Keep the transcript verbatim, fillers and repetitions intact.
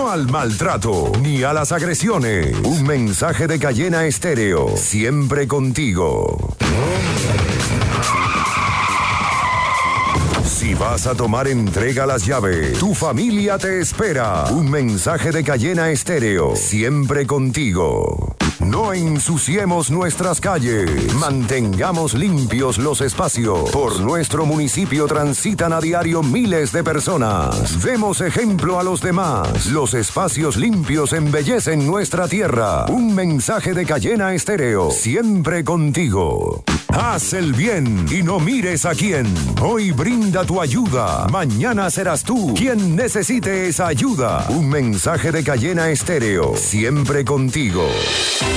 no al maltrato, ni a las agresiones. Un mensaje de Cayena Estéreo, siempre contigo. Si vas a tomar, entrega las llaves. Tu familia te espera. Un mensaje de Cayena Estéreo, siempre contigo. No ensuciemos nuestras calles. Mantengamos limpios los espacios. Por nuestro municipio transitan a diario miles de personas. Demos ejemplo a los demás. Los espacios limpios embellecen nuestra tierra. Un mensaje de Cayena Estéreo, siempre contigo. Haz el bien y no mires a quién. Hoy brinda tu ayuda. Mañana serás tú quien necesite esa ayuda. Un mensaje de Cayena Estéreo, siempre contigo.